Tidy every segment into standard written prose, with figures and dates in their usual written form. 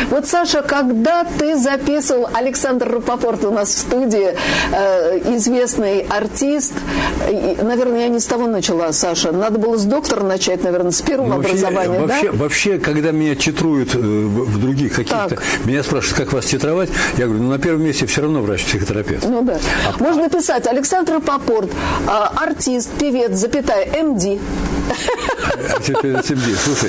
Вот, Саша, когда ты записывал, Александр Рапопорт у нас в студии, известный артист, наверное, я не с того начала, Саша, надо было с доктора начать, наверное, с первого образования, да? Вообще, когда меня титруют в других каких-то, меня спрашивают, как вас титровать, я говорю, на первом месте все равно врач-психотерапевт. Ну да. Можно писать Александр Рапопорт, артист, певец, запятая, МД. Слушай,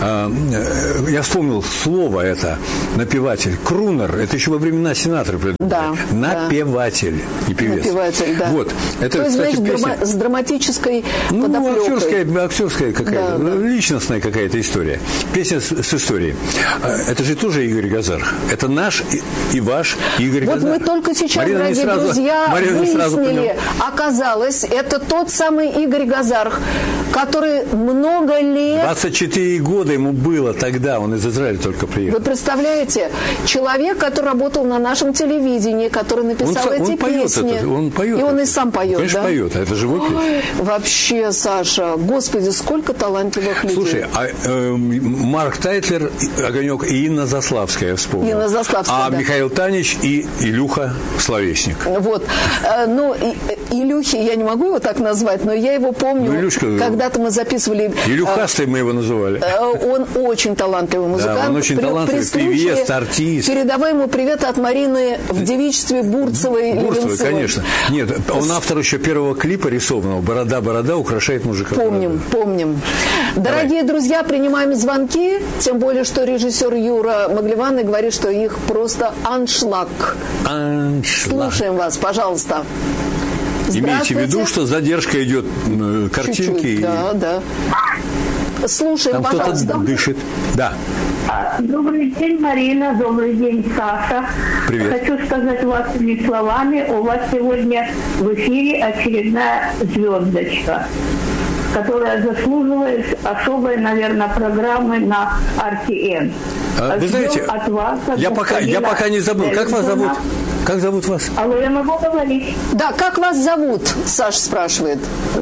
я вспомнил слово это, напеватель, крунер, это еще во времена Синатра. Да. Напеватель и певец. Напеватель, да. Вот. Это, то есть, кстати, знаешь, песня... с драматической подоплекой. Актерская какая-то, личностная какая-то история. Песня с историей. Это же тоже Игорь Газар. Это наш и ваш Игорь Газар. Вот мы только сейчас, Марина дорогие друзья, выяснили, оказалось, это тот самый Игорь Газар, который много лет... 24 года ему было тогда, он из Израиля только приехал. Вы представляете, человек, который работал на нашем телевидении, который написал эти песни. Он поет. И он и сам поет, конечно, да? поет, это живой песня. Вообще, Саша, господи, сколько талантливых людей. Слушай, Марк Тайтлер, Огонек и Инна Заславская, я вспомнил. Инна Заславская, да. Михаил Танич и Илюха Словесник. Вот. Ну, Илюхи, я не могу его так назвать, но я его помню. Илюшка, когда-то мы записывали... Илюхастой мы его называли. Он очень талантливый музыкант. Да, он очень талантливый, певец, артист. Передавай ему привет от Марины в девичестве Бурцевой. Бурцевой, конечно. Нет, он автор еще первого клипа рисованного «Борода украшает мужика». Помним. Дорогие друзья, принимаем звонки, тем более, что режиссер Юра Маглеванный говорит, что их просто аншлаг. Слушаем вас, пожалуйста. Имейте в виду, что задержка идет картинки. Чуть-чуть, да. Слушаем, там пожалуйста. Кто-то дышит. Да. Добрый день, Марина. Добрый день, Саша. Привет. Хочу сказать вашими словами, у вас сегодня в эфире очередная звездочка, которая заслуживает особой, наверное, программы на RTN. Вы знаете, от вас, я пока не забыл. Как вас зовут? Как зовут вас? Алло, я могу говорить? Да, как вас зовут? Саша спрашивает.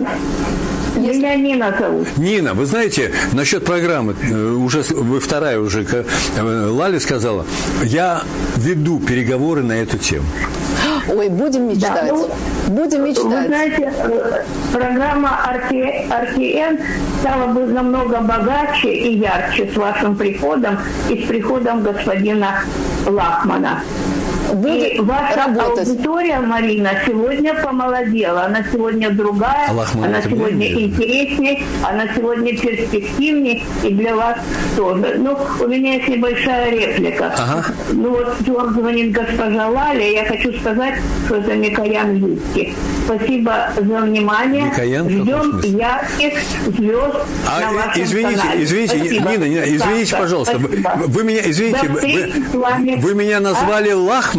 Меня Нина зовут. Нина, вы знаете, насчет программы, уже вы вторая уже, Лали сказала, я веду переговоры на эту тему. Ой, будем мечтать. Будем мечтать. Вы знаете, программа RTN стала бы намного богаче и ярче с вашим приходом и с приходом господина Лахмана. И ваша аудитория, Марина, сегодня помолодела. Она сегодня другая, она сегодня интереснее, она сегодня перспективнее, и для вас тоже. Ну, у меня есть небольшая реплика. Ну вот вам звонит госпожа Лаля, я хочу сказать, что это Микоян Юрский. Спасибо за внимание. Ждем ярких звезд на вашем канале. Извините, Нина, извините, пожалуйста. Вы меня, извините, вы меня назвали Лахман?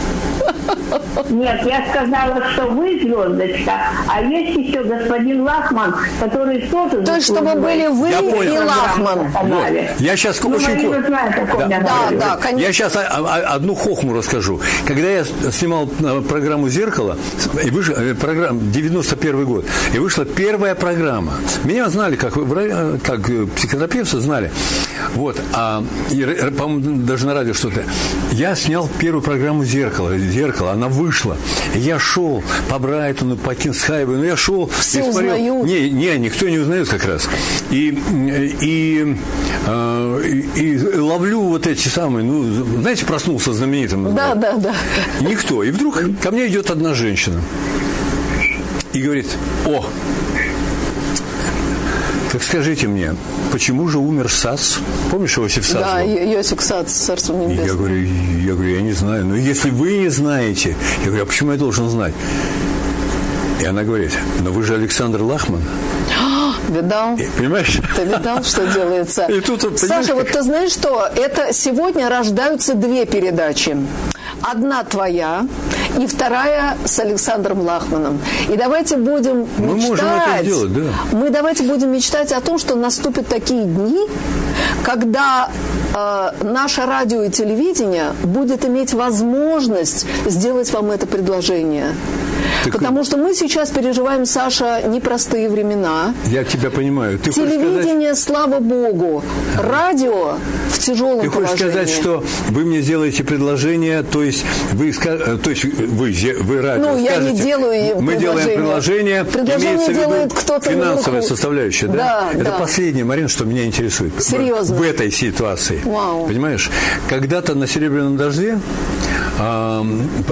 Нет, я сказала, что вы звездочка, а есть еще господин Лахман, который тоже... То есть, чтобы были вы и Лахман. Вот. Я сейчас очень... Да, конечно. Я сейчас одну хохму расскажу. Когда я снимал программу «Зеркало», и вышла программа 91 год, и вышла первая программа. Меня знали, как психотерапевты знали. Вот. По-моему, даже на радио что-то. Я снял первую программу «Зеркало», она вышла. Я шел по Брайтону, по Кинсхайву, но я шел... Все узнают. Никто не узнает как раз. И ловлю вот эти самые, знаете, проснулся знаменитым. Да. Никто. И вдруг ко мне идет одна женщина и говорит: так скажите мне, почему же умер Сац? Помнишь Иосиф Сац? Да, Иосиф Сац, царство небесное. Я говорю, я не знаю. Но если вы не знаете, я говорю, а почему я должен знать? И она говорит, но вы же Александр Лахман. Видал? Понимаешь? Ты видал, что делается? Саша, вот ты знаешь что? Это сегодня рождаются две передачи. Одна твоя и вторая с Александром Лахманом. И давайте будем мечтать. Мы можем это сделать, да. Мы давайте будем мечтать о том, что наступят такие дни, когда наше радио и телевидение будет иметь возможность сделать вам это предложение. Потому что мы сейчас переживаем, Саша, непростые времена. Я тебя понимаю. Ты телевидение, слава Богу. Радио в тяжелом положении. Ты хочешь сказать, что вы мне делаете предложение, то есть вы радио скажете, я не делаю мы делаем предложение. Предложение делает кто-то финансовая составляющая, да? Да. Это последнее, Марина, что меня интересует. Серьезно? В этой ситуации. Вау. Понимаешь? Когда-то на «Серебряном дожде», я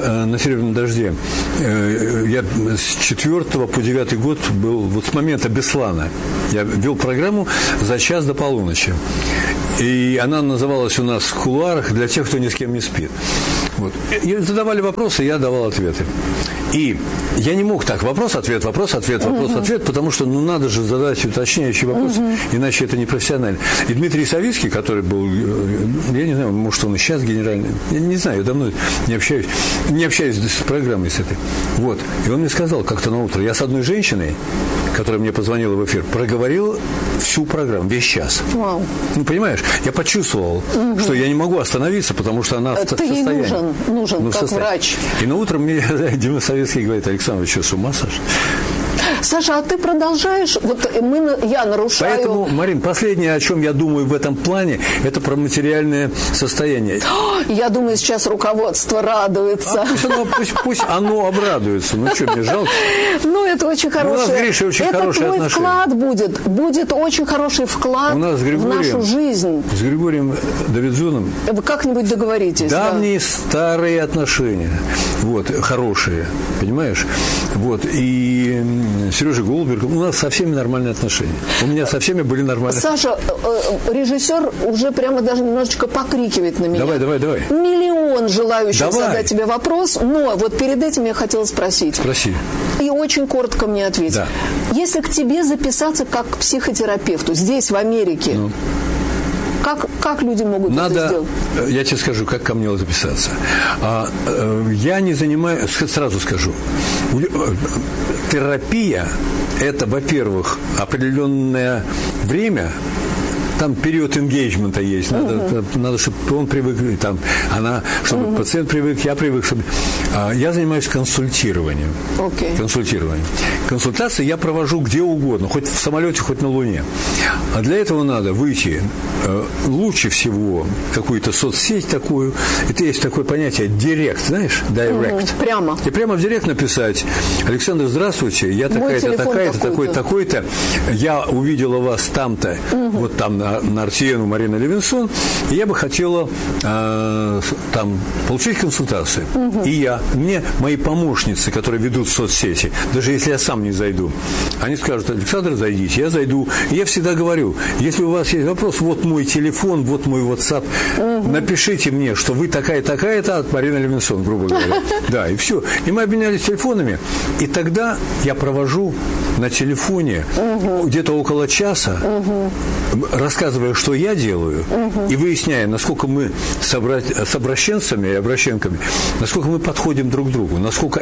с 4 по 9 год был, вот с момента Беслана, я вел программу за час до полуночи. И она называлась у нас в кулуарах «Для тех, кто ни с кем не спит». Вот. И задавали вопросы, я давал ответы. И я не мог так вопрос-ответ, потому что надо же задать уточняющий вопрос, иначе это не профессионально. И Дмитрий Савицкий, который был, я не знаю, может, он и сейчас генеральный, я не знаю, я давно не общаюсь с программой с этой. Вот. И он мне сказал как-то на утро, я с одной женщиной, которая мне позвонила в эфир, проговорил всю программу, весь час. Вау. Ну, понимаешь, я почувствовал, что я не могу остановиться, потому что она в состоянии. Ты ей нужен как врач. И на утро мне Дима Советский говорит: Александр, вы что, с ума сошли? Саша, а ты продолжаешь? Вот я нарушаю. Поэтому, Марин, последнее, о чем я думаю в этом плане, это про материальное состояние. Я думаю, сейчас руководство радуется. Пусть оно обрадуется. Ну что, мне жалко. Ну, это очень хорошее. У нас с Гришей очень хорошие отношения. Это твой вклад будет очень хороший вклад в нашу жизнь. С Григорием Давидзоном. Вы как-нибудь договоритесь. Давние старые отношения. Вот, хорошие. Понимаешь? Вот. И Сережей Голубергом у нас со всеми нормальные отношения. У меня со всеми были нормальные. Саша, режиссер уже прямо даже немножечко покрикивает на меня. Давай. Миллион желающих задать тебе вопрос, но вот перед этим я хотела спросить. Спроси. И очень коротко мне ответь. Да. Если к тебе записаться как к психотерапевту здесь, в Америке, как люди могут это сделать? Я тебе скажу, как ко мне записаться. Я не занимаюсь, сразу скажу, терапия – это, во-первых, определенное время. Там период энгейджмента есть. Надо, чтобы он привык, чтобы пациент привык, я привык. Я занимаюсь консультированием. Консультации я провожу где угодно, хоть в самолете, хоть на Луне. А для этого надо выйти лучше всего в какую-то соцсеть такую. Это есть такое понятие директ, знаешь? Direct. Прямо. И прямо в директ написать: Александр, здравствуйте, я такая-то, такой-то. Я увидела вас там-то, вот там на Артиену Марина Левинсон, и я бы хотела получить консультацию. И мне мои помощницы, которые ведут соцсети, даже если я сам не зайду, они скажут: Александр, зайдите, я зайду. И я всегда говорю: если у вас есть вопрос, вот мой телефон, вот мой WhatsApp, напишите мне, что вы такая-то от Марины Левинсон, грубо говоря. Да, и все. И мы обменялись телефонами, и тогда я провожу на телефоне где-то около часа, рассказывая, что я делаю, и выясняя, насколько мы с обращенцами и обращенками, насколько мы подходим друг к другу, насколько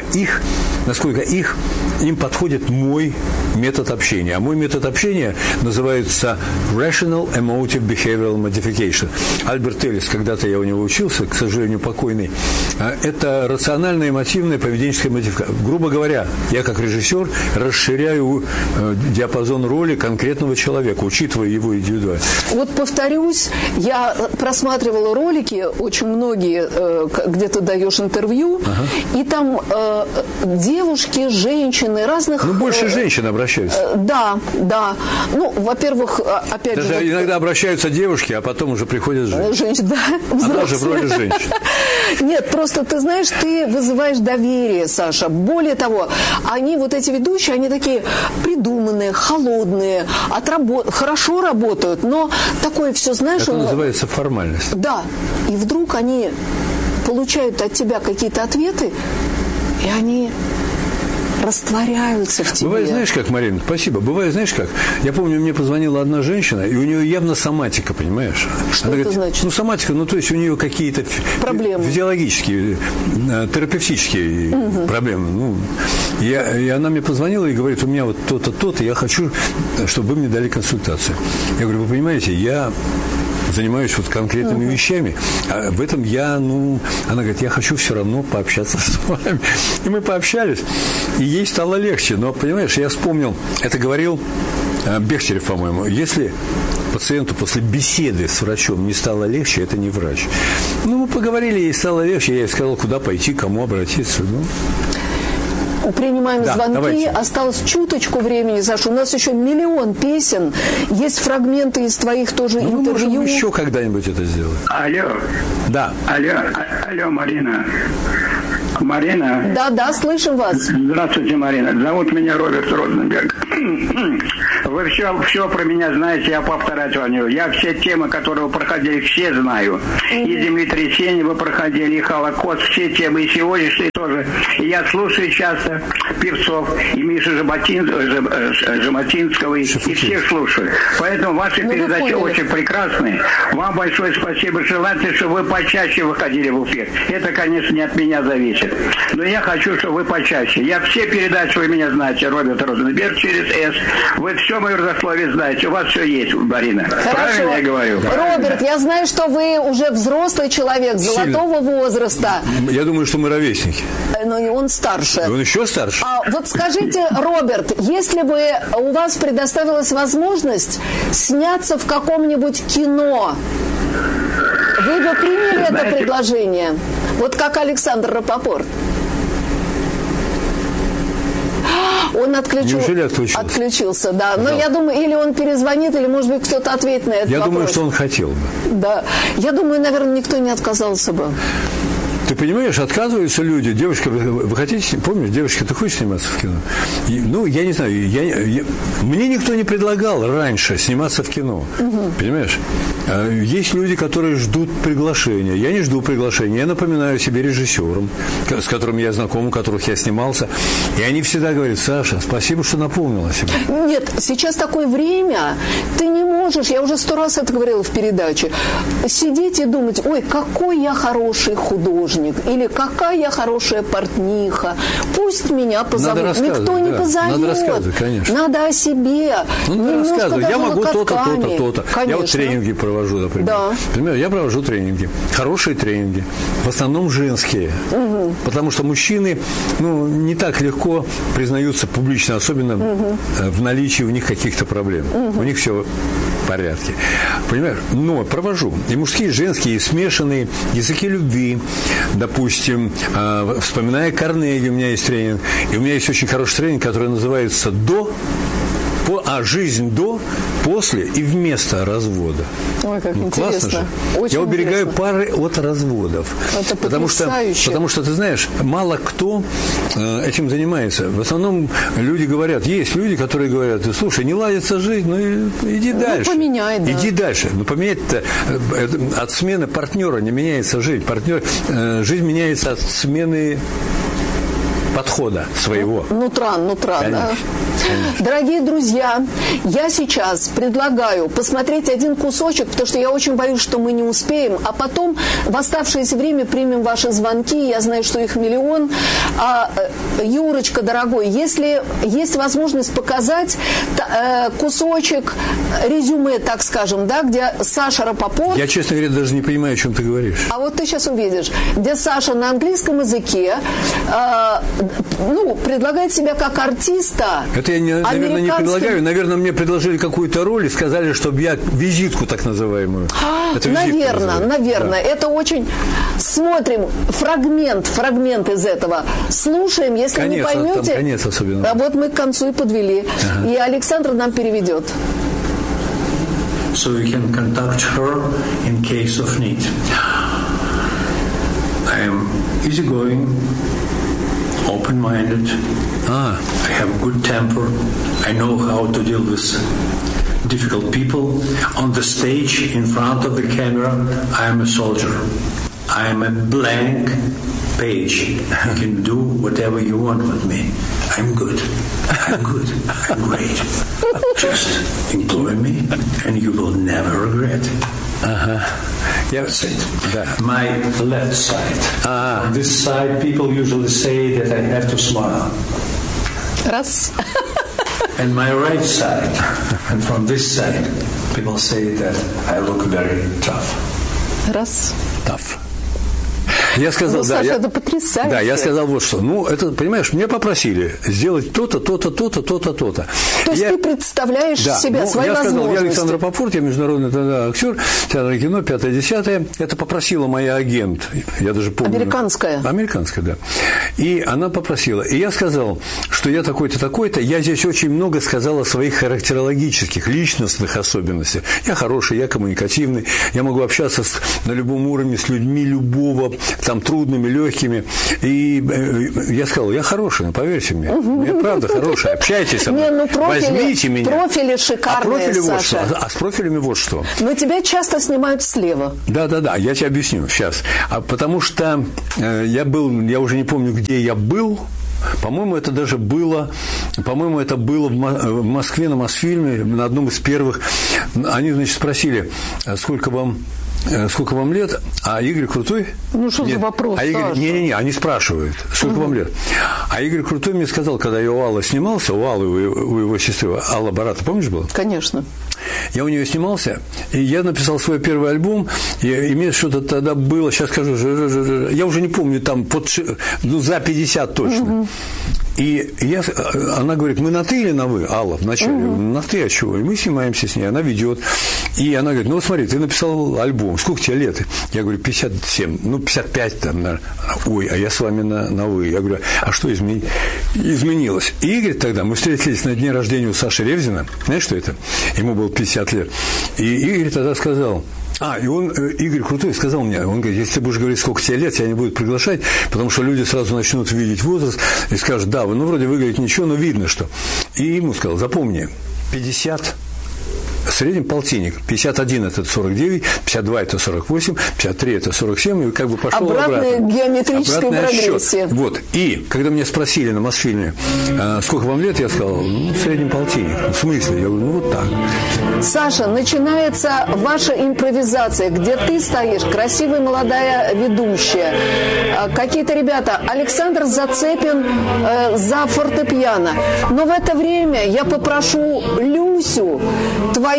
им подходит мой метод общения. А мой метод общения называется Rational Emotive Behavioral Modification. Альберт Эллис, когда-то я у него учился, к сожалению, покойный, это рациональная эмотивная поведенческая модификация. Грубо говоря, я как режиссер расширяю диапазон роли конкретного человека, учитывая его индивидуальность. Вот повторюсь, я просматривала ролики, очень многие, где ты даешь интервью, и там девушки, женщины, разных... больше женщин обращаются. Да. Ну, во-первых, опять даже же... иногда обращаются девушки, а потом уже приходят женщины. Да, она же в роли женщин. Нет, просто ты знаешь, ты вызываешь доверие, Саша. Более того, они, вот эти ведущие, они такие придуманные, холодные, хорошо работают, но такое все, знаешь... Это называется формальность. Да. И вдруг они получают от тебя какие-то ответы, и они растворяются в тебе. Бывает, знаешь как, Марина, спасибо. Бывает, знаешь как, я помню, мне позвонила одна женщина, и у нее явно соматика, понимаешь? Что это значит? Соматика, то есть у нее какие-то проблемы, физиологические, терапевтические проблемы. И она мне позвонила и говорит: у меня вот то-то, то-то, я хочу, чтобы вы мне дали консультацию. Я говорю: вы понимаете, я занимаюсь вот конкретными вещами. А в этом она говорит, я хочу все равно пообщаться с вами. И мы пообщались, и ей стало легче. Но, понимаешь, я вспомнил, это говорил Бехтерев, по-моему, если пациенту после беседы с врачом не стало легче, это не врач. Мы поговорили, ей стало легче, я ей сказал, куда пойти, кому обратиться. Принимаем звонки. Давайте. Осталось чуточку времени, Саша. У нас еще миллион песен. Есть фрагменты из твоих тоже интервью. Можем еще когда-нибудь это сделать. Алло. Да. Алло, Марина. Марина? Да, слышим вас. Здравствуйте, Марина. Зовут меня Роберт Розенберг. Вы все про меня знаете, я повторять вам не буду. Я все темы, которые вы проходили, все знаю. И землетрясение вы проходили, и Холокост, все темы, и сегодняшние тоже. И я слушаю часто певцов, и Мишу Жаботинского, и всех слушаю. Поэтому ваши передачи очень прекрасные. Вам большое спасибо. Желательно, чтобы вы почаще выходили в эфир. Это, конечно, не от меня зависит. Но я хочу, чтобы вы почаще. Я все передачи, вы меня знаете, Роберт Розенберг через «С». Вы все мое родословие знаете. У вас все есть, Марина. Хорошо. Правильно я говорю? Роберт, я знаю, что вы уже взрослый человек, золотого возраста. Я думаю, что мы ровесники. Но он старше. Он еще старше? Вот скажите, Роберт, если бы у вас предоставилась возможность сняться в каком-нибудь кино, вы бы приняли это предложение? Вот как Александр Рапопорт. Он отключился, да. Но я думаю, или он перезвонит, или, может быть, кто-то ответит на этот вопрос. Я думаю, что он хотел бы. Да. Я думаю, наверное, никто не отказался бы. Ты понимаешь, отказываются люди. Девушка, вы хотите, помнишь, девушка, ты хочешь сниматься в кино? Я не знаю, мне никто не предлагал раньше сниматься в кино. Понимаешь? Есть люди, которые ждут приглашения. Я не жду приглашения. Я напоминаю себе режиссерам, с которыми я знаком, у которых я снимался. И они всегда говорят, Саша, спасибо, что напомнила себе. Нет, сейчас такое время, ты не можешь, я уже 100 раз это говорила в передаче, сидеть и думать, ой, какой я хороший художник. Или какая я хорошая портниха. Пусть меня позовут. Никто не позовет. Надо рассказывать, конечно. Надо о себе. Надо рассказывать. Я могу то-то, то-то, то-то. Конечно. Я вот тренинги провожу, например. Да. Например, я провожу тренинги. Хорошие тренинги. В основном женские. Потому что мужчины, не так легко признаются публично, особенно в наличии у них каких-то проблем. У них все в порядке. Понимаешь? Но провожу. И мужские, и женские, и смешанные языки любви. Допустим, вспоминая Карнеги, у меня есть тренинг. И у меня есть очень хороший тренинг, который называется «Жизнь до, после и вместо развода». Ой, как интересно. Классно же. Очень я уберегаю интересно. пары от разводов. Это потому что, ты знаешь, мало кто этим занимается. В основном люди говорят, есть люди, которые говорят, слушай, не ладится жизнь, иди дальше. Поменяй, да. Иди дальше. Но поменять-то от смены партнера не меняется жизнь. Жизнь меняется от смены подхода своего. Нутра, Конечно. да. Дорогие друзья, я сейчас предлагаю посмотреть один кусочек, потому что я очень боюсь, что мы не успеем, а потом в оставшееся время примем ваши звонки, я знаю, что их миллион. Юрочка, дорогой, если есть возможность показать кусочек резюме, так скажем, да, где Саша Рапопорт... Я, честно говоря, даже не понимаю, о чем ты говоришь. А вот ты сейчас увидишь, где Саша на английском языке предлагает себя как артиста. Это я, наверное, не предлагаю. Наверное, мне предложили какую-то роль и сказали, чтобы я визитку так называемую. Наверное. Да. Это очень... Смотрим фрагмент из этого. Слушаем, если конец, не поймете... Там конец особенно. А вот мы к концу и подвели. Ага. И Александр нам переведет. So we can contact her in case of need. I am easygoing, open-minded. I have good temper. I know how to deal with difficult people. On the stage, in front of the camera, I am a soldier. I am a blank page. You can do whatever you want with me. I'm good. I'm great. Just employ me and you will never regret. That's it. My left side. On this side, people usually say that I have to smile. Раз. And my right side. And from this side, people say that I look very tough. Раз. Tough. Я сказал, Саша, это потрясающе. Да, я сказал вот что. Ну, это, понимаешь, меня попросили сделать то-то, то-то, то-то, то-то, то-то. То есть ты представляешь себя, свои возможности. Я Александр Рапопорт, я международный актер, театр и кино, 5-10. Это попросила моя агент. Я даже помню. Американская. Американская, да. И она попросила. И я сказал, что я такой-то, такой-то. Я здесь очень много сказал о своих характерологических, личностных особенностях. Я хороший, я коммуникативный. Я могу общаться на любом уровне с людьми любого, там, трудными, легкими. И я сказал, я хороший, поверьте мне. Я правда хороший. Общайтесь со мной. Возьмите меня. Профили шикарные, Саша. А с профилями вот что. Но тебя часто снимают слева. Да, я тебе объясню сейчас. Потому что я уже не помню, где я был. По-моему, это было в Москве, на Мосфильме, на одном из первых. Они, значит, спросили, сколько вам лет? А Игорь Крутой... Ну, что за вопрос, Саша? Не, они спрашивают, сколько вам лет? А Игорь Крутой мне сказал, когда я у Аллы снимался, у Аллы, у его сестры, Алла Барата, помнишь, была? Конечно. Я у нее снимался, и я написал свой первый альбом, и мне что-то тогда было, сейчас скажу, я уже не помню, там, за 50 точно. И она говорит, мы на ты или на вы, Алла, вначале? На ты, а чего? И мы снимаемся с ней, она ведет. И она говорит, ну, вот смотри, ты написал альбом, сколько тебе лет? Я говорю, 57, 55 там, наверное. Ой, а я с вами на вы. Я говорю, а что изменилось? И Игорь тогда, мы встретились на дне рождения у Саши Ревзина, знаешь, что это? Ему было 50 лет. И Игорь тогда сказал... Игорь Крутой сказал мне, он говорит, если ты будешь говорить, сколько тебе лет, тебя не будут приглашать, потому что люди сразу начнут видеть возраст и скажут, да, вроде выглядит ничего, но видно, что. И ему сказал, запомни, 50, в среднем полтинник, 51 это 49, 52 это 48, 53 это 47, и как бы пошел обратно. Геометрическая прогрессия. Вот, и когда меня спросили на Мосфильме, сколько вам лет, я сказал, в среднем полтинник. В смысле? Я говорю, вот так. Саша, начинается ваша импровизация, где ты стоишь, красивая молодая ведущая. Какие-то ребята, Александр зацепен за фортепиано. Но в это время я попрошу Люсю, твою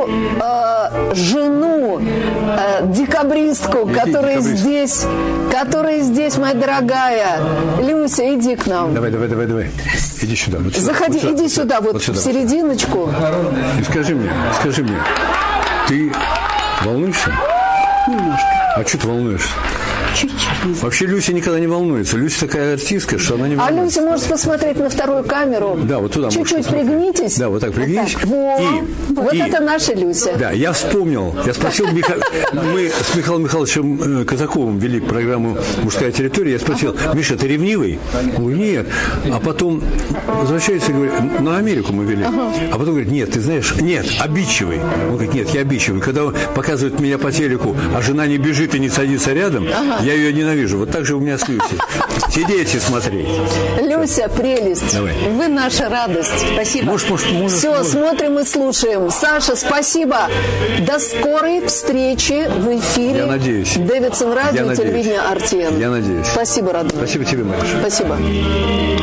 жену, декабристку, которая здесь, моя дорогая. Люся, иди к нам. Давай. Иди сюда. Вот сюда. Заходи, иди сюда, в серединочку. И скажи мне, ты волнуешься? Немножко. А что ты волнуешься? Чуть-чуть. Вообще Люся никогда не волнуется. Люся такая артистка, что она не волнуется. А Люся может посмотреть на вторую камеру. Да, вот туда. Чуть-чуть пригнитесь. Да, вот так пригнись. Это наша Люся. Да, я вспомнил. Я спросил, мы с Михаилом Михайловичем Казаковым вели программу «Мужская территория». Я спросил, Миша, ты ревнивый? Он говорит, нет. А потом возвращается и говорит, на Америку мы вели. А потом говорит, нет, ты знаешь, нет, обидчивый. Он говорит, нет, я обидчивый. Когда показывают меня по телеку, а жена не бежит и не садится рядом, я ее ненавижу. Вот так же у меня с Люсей. Сидеть и смотреть. Люся, прелесть. Давай. Вы наша радость. Спасибо. Все, смотрим и слушаем. Саша, спасибо. До скорой встречи в эфире. Я надеюсь. Дэвидсон радио, телевидение RTN. Я надеюсь. Спасибо, родной. Спасибо тебе, Маша. Спасибо.